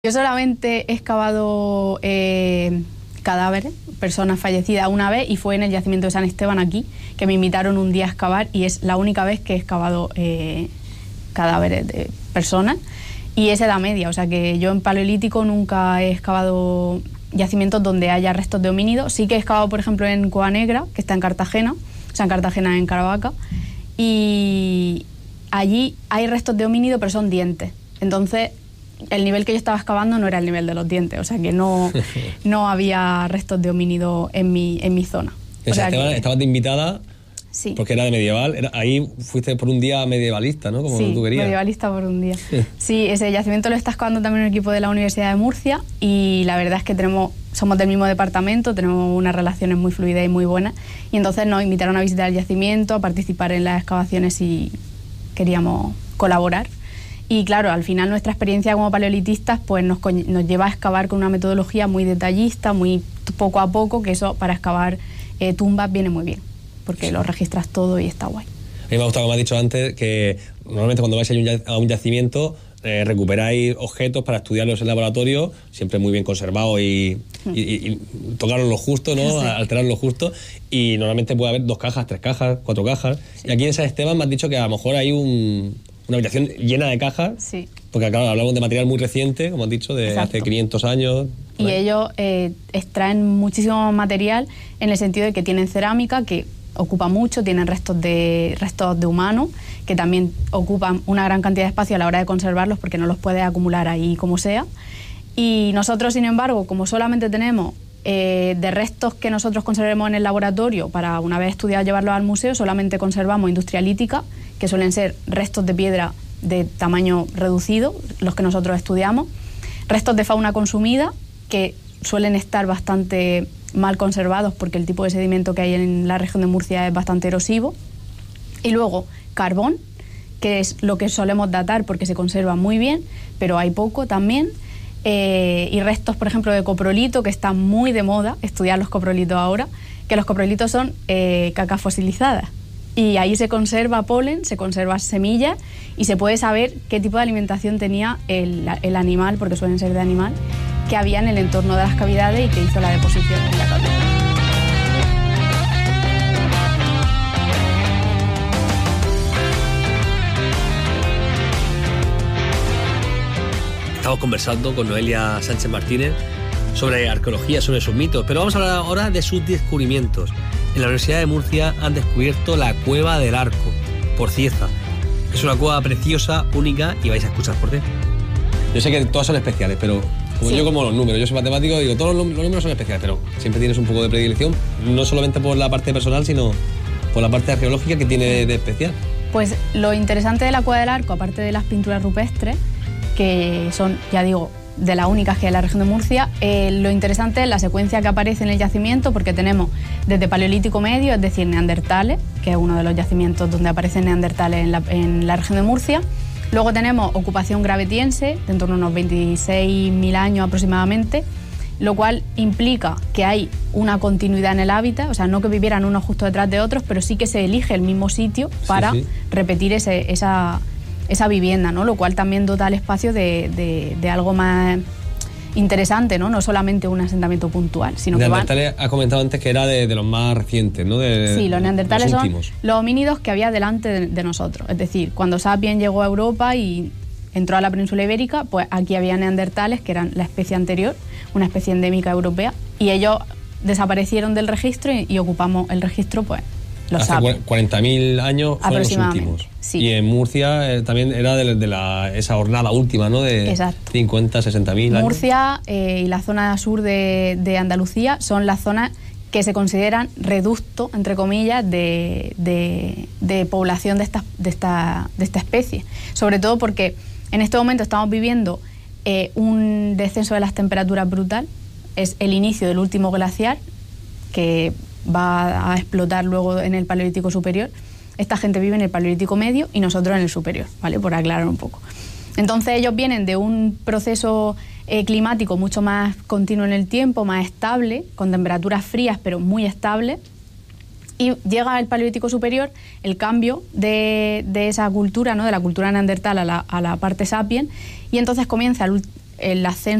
Yo solamente he excavado cadáveres, personas fallecidas una vez, y fue en el yacimiento de San Esteban aquí, que me invitaron un día a excavar, y es la única vez que he excavado cadáveres de personas, y es edad media, o sea que yo en paleolítico nunca he excavado yacimientos donde haya restos de homínidos. Sí que he excavado, por ejemplo, en Cueva Negra, que está en Cartagena, o sea en Cartagena, en Caravaca, y allí hay restos de homínido, pero son dientes. Entonces el nivel que yo estaba excavando no era el nivel de los dientes, o sea que no había restos de homínido en mi zona. O sea, Esteban, estabas de invitada, sí, porque era de medieval, ahí fuiste por un día medievalista, ¿no? Como sí, tú querías. medievalista por un día. Sí, ese yacimiento lo está excavando también un equipo de la Universidad de Murcia, y la verdad es que somos del mismo departamento, tenemos unas relaciones muy fluidas y muy buenas, y entonces nos invitaron a visitar el yacimiento, a participar en las excavaciones y queríamos colaborar. Y claro, al final nuestra experiencia como paleolitistas pues nos lleva a excavar con una metodología muy detallista, muy poco a poco, que eso para excavar tumbas viene muy bien, porque lo registras todo y está guay. A mí me ha gustado, como has dicho antes, que normalmente cuando vais a un yacimiento recuperáis objetos para estudiarlos en laboratorio, siempre muy bien conservados y tocarlos lo justo, ¿no? Sí. Alterarlos lo justo, y normalmente puede haber 2 cajas, 3 cajas, 4 cajas. Sí. Y aquí en San Esteban me has dicho que a lo mejor hay una habitación llena de cajas, sí, porque claro, hablamos de material muy reciente, como has dicho, de exacto, hace 500 años. Y ellos extraen muchísimo material en el sentido de que tienen cerámica, que ocupa mucho, tienen restos de humanos, que también ocupan una gran cantidad de espacio a la hora de conservarlos, porque no los puedes acumular ahí como sea. Y nosotros, sin embargo, como solamente tenemos de restos que nosotros conservemos en el laboratorio para una vez estudiado llevarlos al museo, solamente conservamos industria lítica, que suelen ser restos de piedra de tamaño reducido, los que nosotros estudiamos, restos de fauna consumida, que suelen estar bastante mal conservados porque el tipo de sedimento que hay en la región de Murcia es bastante erosivo, y luego carbón, que es lo que solemos datar porque se conserva muy bien, pero hay poco también, y restos, por ejemplo, de coprolito, que está muy de moda estudiar los coprolitos ahora, que los coprolitos son cacas fosilizadas, y ahí se conserva polen, se conserva semillas, y se puede saber qué tipo de alimentación tenía el animal, porque suelen ser de animal, que había en el entorno de las cavidades y que hizo la deposición en la cavidad. Estamos conversando con Noelia Sánchez Martínez sobre arqueología, sobre sus mitos, pero vamos a hablar ahora de sus descubrimientos. En la Universidad de Murcia han descubierto la Cueva del Arco, por Cieza. Es una cueva preciosa, única, y vais a escuchar por qué. Yo sé que todas son especiales, pero sí, yo como los números, yo soy matemático, digo, todos los números son especiales, pero siempre tienes un poco de predilección, no solamente por la parte personal, sino por la parte arqueológica que tiene de especial. Pues lo interesante de la Cueva del Arco, aparte de las pinturas rupestres, que son, ya digo, de las únicas que hay en la región de Murcia, lo interesante es la secuencia que aparece en el yacimiento, porque tenemos desde Paleolítico Medio, es decir, neandertales, que es uno de los yacimientos donde aparecen neandertales en la región de Murcia. Luego tenemos ocupación gravetiense, de en torno a unos 26.000 años aproximadamente, lo cual implica que hay una continuidad en el hábitat, o sea, no que vivieran unos justo detrás de otros, pero sí que se elige el mismo sitio para repetir esa vivienda, ¿no? Lo cual también dota al espacio de algo más interesante, ¿no? No solamente un asentamiento puntual, sino que neandertales, has comentado antes que era de los más recientes, ¿no? Sí, los neandertales son los homínidos que había delante de nosotros. Es decir, cuando Sapiens llegó a Europa y entró a la península ibérica, pues aquí había neandertales, que eran la especie anterior, una especie endémica europea, y ellos desaparecieron del registro y ocupamos el registro, pues, los hace 40.000 años fueron los últimos. Sí. Y en Murcia también era de esa hornada última, ¿no? De exacto, 50, 60.000 años. Murcia y la zona sur de Andalucía son las zonas que se consideran reducto, entre comillas, de población de esta especie. Sobre todo porque en este momento estamos viviendo un descenso de las temperaturas brutal. Es el inicio del último glaciar, que va a explotar luego en el Paleolítico Superior. Esta gente vive en el Paleolítico Medio y nosotros en el Superior, ¿vale? Por aclarar un poco. Entonces ellos vienen de un proceso climático mucho más continuo en el tiempo, más estable, con temperaturas frías pero muy estables, y llega el Paleolítico Superior, el cambio de esa cultura, ¿no? De la cultura neandertal a la parte sapiens, y entonces comienza el ascenso